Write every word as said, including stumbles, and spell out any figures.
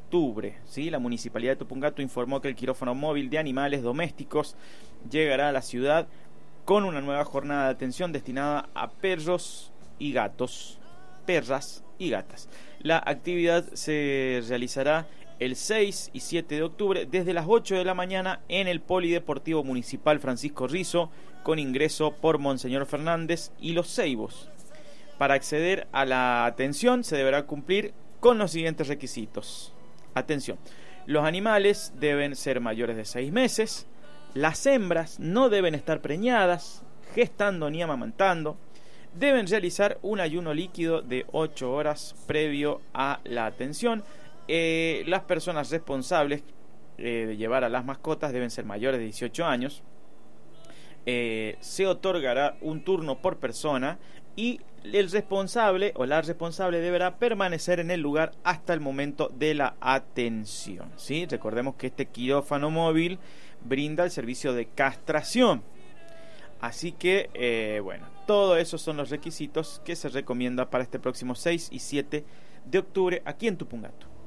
octubre, ¿sí? La Municipalidad de Tupungato informó que el quirófano móvil de animales domésticos llegará a la ciudad con una nueva jornada de atención destinada a perros y gatos, perras y gatas. La actividad se realizará el seis y siete de octubre desde las ocho de la mañana en el Polideportivo Municipal Francisco Rizo, con ingreso por Monseñor Fernández y Los Ceibos. Para acceder a la atención se deberá cumplir con los siguientes requisitos. Atención, los animales deben ser mayores de seis meses, las hembras no deben estar preñadas, gestando ni amamantando, deben realizar un ayuno líquido de ocho horas previo a la atención. Eh, las personas responsables eh, de llevar a las mascotas deben ser mayores de dieciocho años. Eh, se otorgará un turno por persona y el responsable o la responsable deberá permanecer en el lugar hasta el momento de la atención, ¿sí? Recordemos que este quirófano móvil brinda el servicio de castración. Así que, eh, bueno, todos esos son los requisitos que se recomienda para este próximo seis y siete de octubre aquí en Tupungato.